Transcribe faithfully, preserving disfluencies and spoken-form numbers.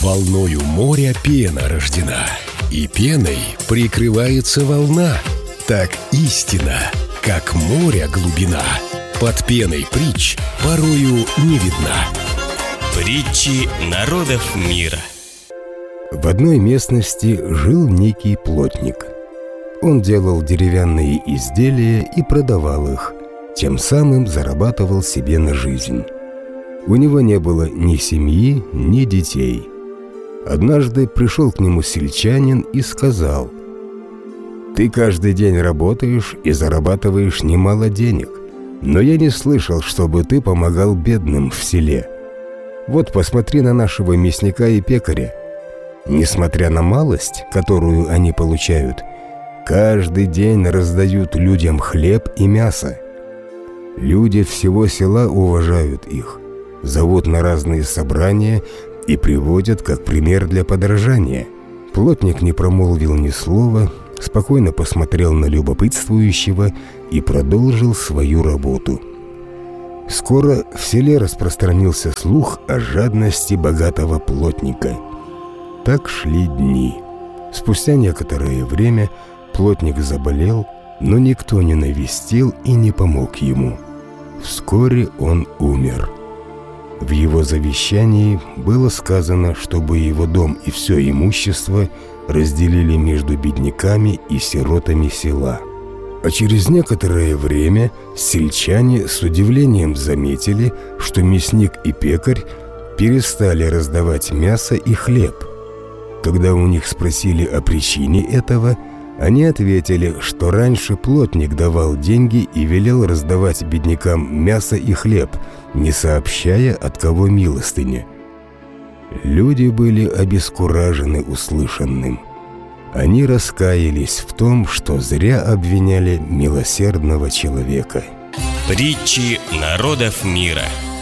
Волною моря пена рождена, и пеной прикрывается волна. Так истина, как море глубина, под пеной притч порою не видна. Притчи народов мира. В одной местности жил некий плотник. Он делал деревянные изделия и продавал их, тем самым зарабатывал себе на жизнь. У него не было ни семьи, ни детей. Однажды пришел к нему сельчанин и сказал: «Ты каждый день работаешь и зарабатываешь немало денег, но я не слышал, чтобы ты помогал бедным в селе. Вот посмотри на нашего мясника и пекаря. Несмотря на малость, которую они получают, каждый день раздают людям хлеб и мясо. Люди всего села уважают их, зовут на разные собрания и приводят как пример для подражания». Плотник не промолвил ни слова, спокойно посмотрел на любопытствующего и продолжил свою работу. Скоро в селе распространился слух о жадности богатого плотника. Так шли дни. Спустя некоторое время плотник заболел, но никто не навестил и не помог ему. Вскоре он умер. В его завещании было сказано, чтобы его дом и все имущество разделили между бедняками и сиротами села. А через некоторое время сельчане с удивлением заметили, что мясник и пекарь перестали раздавать мясо и хлеб. Когда у них спросили о причине этого, они ответили, что раньше плотник давал деньги и велел раздавать беднякам мясо и хлеб, не сообщая, от кого милостыня. Люди были обескуражены услышанным. Они раскаялись в том, что зря обвиняли милосердного человека. Притчи народов мира.